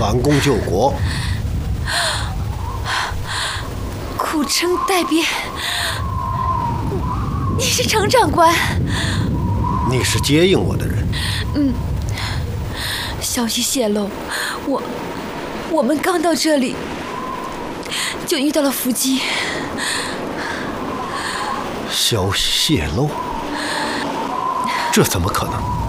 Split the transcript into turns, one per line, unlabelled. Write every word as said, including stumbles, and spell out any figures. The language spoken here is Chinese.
反攻救国。
苦撑待变，你是程长官？
你是接应我的人。
嗯。消息泄露，我我们刚到这里，就遇到了伏击。
消息泄露？这怎么可能？